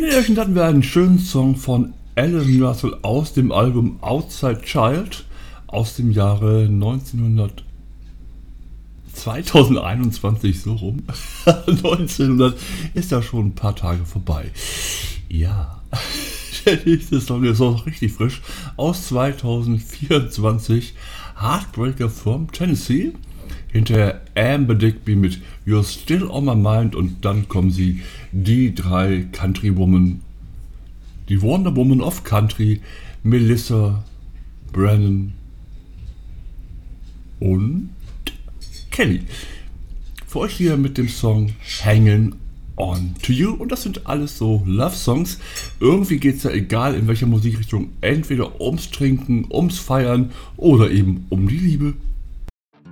Generation hatten wir einen schönen Song von Alan Russell aus dem Album Outside Child aus dem Jahre 2021, so rum. 1900 ist ja schon ein paar Tage vorbei. Ja, der nächste Song ist auch richtig frisch aus 2024. Heartbreaker from Tennessee. Hinterher Amber Digby mit You're Still on My Mind und dann kommen sie, die drei Country Woman, die Wonder Woman of Country, Melissa, Brennan und Kelly. Für euch hier mit dem Song Hanging On To You, und das sind alles so Love-Songs. Irgendwie geht es ja, egal in welcher Musikrichtung, entweder ums Trinken, ums Feiern oder eben um die Liebe.